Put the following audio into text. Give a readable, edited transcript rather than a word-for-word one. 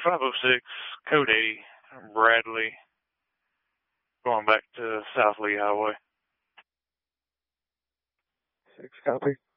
506, code 80, Bradley, going back to South Lee Highway. 6, copy.